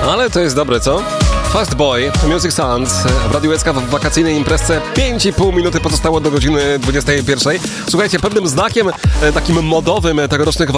Ale to jest dobre, co? Fast Boy, Music Sounds w Radiu SK w wakacyjnej imprezce. 5,5 minuty pozostało do godziny 21. Słuchajcie, pewnym znakiem takim modowym tegorocznych